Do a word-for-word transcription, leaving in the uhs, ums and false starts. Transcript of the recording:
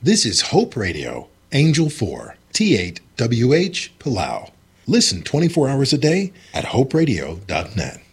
This is Hope Radio, Angel four, T eight W H, Palau. Listen twenty-four hours a day at hope radio dot net.